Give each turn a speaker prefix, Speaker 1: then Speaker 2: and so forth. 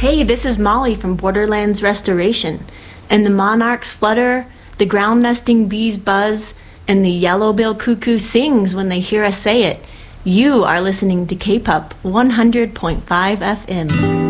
Speaker 1: Hey, this is Molly from Borderlands Restoration. And the monarchs flutter, the ground nesting bees buzz, and the yellow-billed cuckoo sings when they hear us say it. You are listening to K-Pop 100.5 FM.